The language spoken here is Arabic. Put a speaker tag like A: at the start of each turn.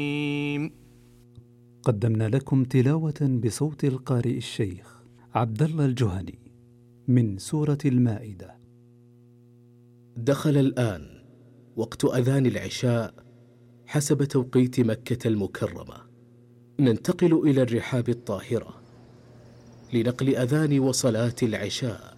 A: قدمنا لكم تلاوة بصوت القارئ الشيخ عبد الله الجهني من سورة المائدة.
B: دخل الآن وقت أذان العشاء حسب توقيت مكة المكرمة. ننتقل إلى الرحاب الطاهرة لنقل أذان وصلاة العشاء.